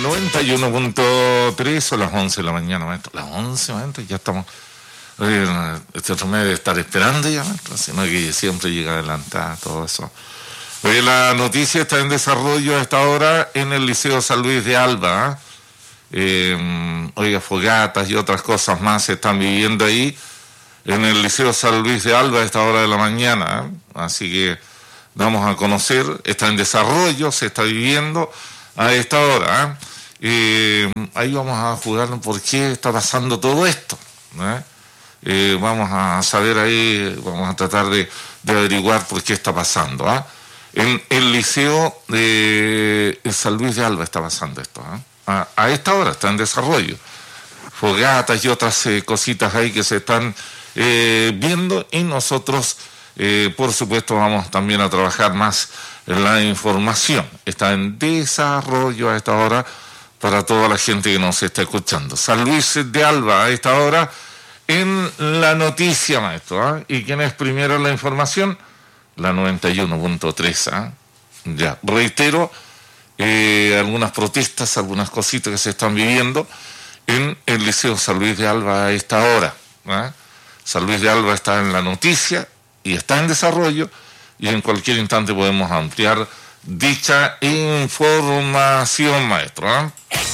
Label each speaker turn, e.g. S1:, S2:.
S1: 91.3, son las 11 de la mañana, maestro. Las 11, maestro, ya estamos. Este otro mes de estar esperando ya, maestro, sino que siempre llega adelantada, todo eso. Oye, la noticia está en desarrollo a esta hora en el Liceo San Luis de Alba. Oiga, fogatas y otras cosas más se están viviendo ahí en el Liceo San Luis de Alba a esta hora de la mañana. Así que vamos a conocer, está en desarrollo, se está viviendo a esta hora. Ahí vamos a jugar por qué está pasando todo esto. Vamos a saber ahí, vamos a tratar de averiguar por qué está pasando. En el Liceo de San Luis de Alba está pasando esto. A esta hora está en desarrollo. Fogatas y otras cositas ahí que se están viendo, y nosotros por supuesto vamos también a trabajar más en la información. Está en desarrollo a esta hora para toda la gente que nos está escuchando. San Luis de Alba a esta hora en la noticia, maestro. ¿Y quién es primero en la información? La 91.3. Ya, reitero, algunas protestas, algunas cositas que se están viviendo en el Liceo San Luis de Alba a esta hora. San Luis de Alba está en la noticia y está en desarrollo, y en cualquier instante podemos ampliar dicha información, maestro.